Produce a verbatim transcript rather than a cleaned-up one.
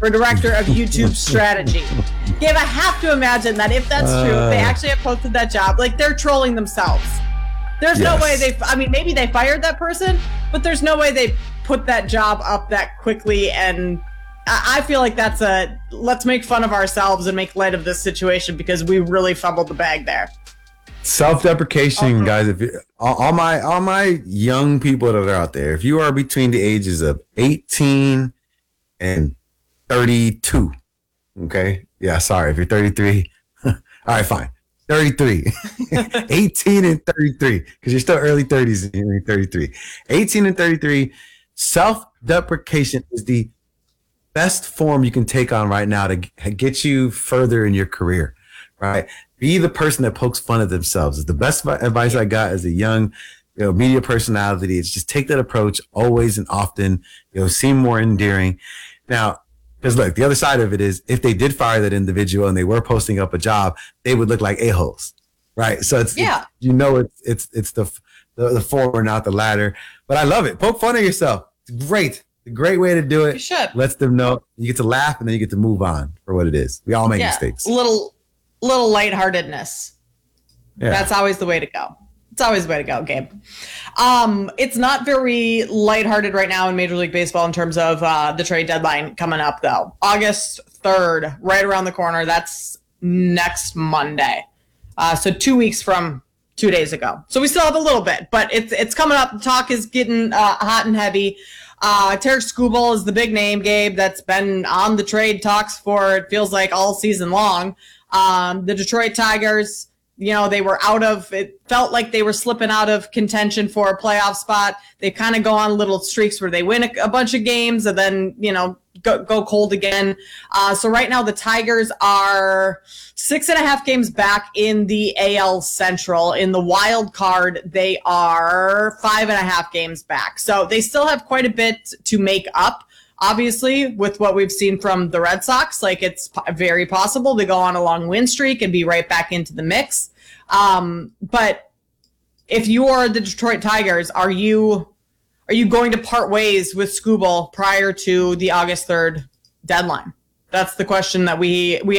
for director of YouTube strategy. Gabe, I have to imagine that if that's uh, true, if they actually have posted that job, like they're trolling themselves. There's yes. no way they, I mean, maybe they fired that person, but there's no way they put that job up that quickly. And I feel like that's a, let's make fun of ourselves and make light of this situation because we really fumbled the bag there. Self-deprecation, okay. guys. If you, all, all my all my young people that are out there, if you are between the ages of eighteen and thirty-two, okay, yeah, sorry, if you're thirty-three, all right, fine, thirty-three, eighteen and thirty-three, because you're still early thirties and you're thirty-three. eighteen and thirty-three, self-deprecation is the best form you can take on right now to get you further in your career, right? Be the person that pokes fun at themselves. It's the best advice I got as a young, you know, media personality. It's just take that approach always and often, you know, seem more endearing. Now, because look, the other side of it is if they did fire that individual and they were posting up a job, they would look like a-holes, right? So it's, yeah. it's you know, it's, it's, it's the, the, the former, not the latter, but I love it. Poke fun at yourself. It's great. A great way to do it. You should. Lets them know you get to laugh and then you get to move on for what it is. We all make yeah. mistakes. Little, little lightheartedness. Yeah. That's always the way to go. It's always the way to go, Gabe. Um, it's not very lighthearted right now in Major League Baseball in terms of uh, the trade deadline coming up, though. August third, right around the corner. That's next Monday. Uh, so two weeks from two days ago. So we still have a little bit, but it's it's coming up. The talk is getting uh, hot and heavy. Uh, Tarik Skubal is the big name, Gabe, that's been on the trade talks for, it feels like, all season long. Um, the Detroit Tigers, you know, they were out of, it felt like they were slipping out of contention for a playoff spot. They kind of go on little streaks where they win a, a bunch of games and then, you know, go, go cold again. Uh, so right now the Tigers are six and a half games back in the A L Central. In the wild card, they are five and a half games back. So they still have quite a bit to make up. Obviously, with what we've seen from the Red Sox, like it's p- very possible to go on a long win streak and be right back into the mix. Um, but if you are the Detroit Tigers, are you are you going to part ways with Skubal prior to the August third deadline? That's the question that we we